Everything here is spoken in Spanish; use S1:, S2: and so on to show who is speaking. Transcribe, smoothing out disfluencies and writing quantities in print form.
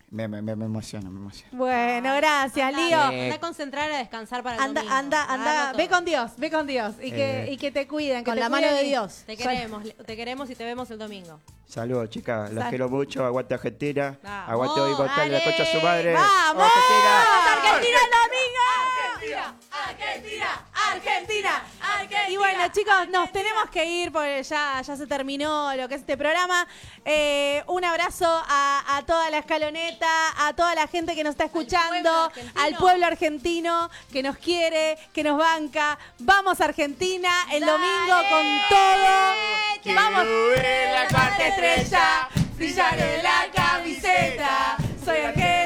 S1: Me emociona, me emociona.
S2: Bueno, gracias, Lío.
S3: Anda a concentrar a descansar para el domingo.
S2: Anda, ve con Dios. Y que te cuiden.
S4: Con
S2: que te
S4: la mano
S2: cuiden
S4: de Dios.
S3: Te queremos y te vemos el domingo.
S1: Saludos, chicas. Las quiero mucho. Aguante Argentina.
S3: Vamos,
S1: Aguante hoy votar la concha a su madre.
S2: ¡Vamos! ¡Argentina el domingo! ¡Argentina! Y bueno, chicos, nos tenemos que ir porque ya se terminó lo que es este programa. Un abrazo a toda la escaloneta, a toda la gente que nos está escuchando, al pueblo argentino que nos quiere, que nos banca. Vamos Argentina el domingo con todo. Vamos.
S1: La cuarta estrella,
S2: brillar en la camiseta. Soy argentina.